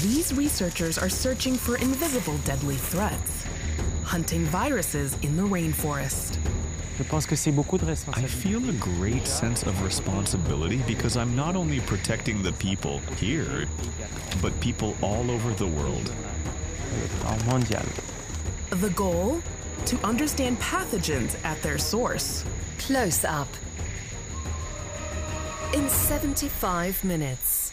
These researchers are searching for invisible deadly threats, hunting viruses in the rainforest. Je pense que c'est beaucoup de I responsabilité. feel a great sense of responsibility because I'm not only protecting the people here, but people all over the world. En mondial. The goal? To understand pathogens at their source. Close Up. In 75 minutes.